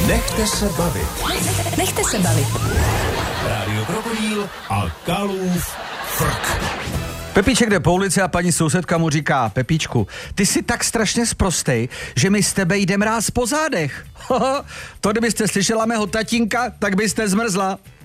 Nechte se bavit. Nechte se bavit. Rádio Krokodýl a Kalův frk. Pepíček jde po ulici a paní sousedka mu říká: Pepíčku, ty jsi tak strašně sprostej, že mi z tebe jde mráz po zádech. To kdybyste slyšela mého tatínka, tak byste zmrzla.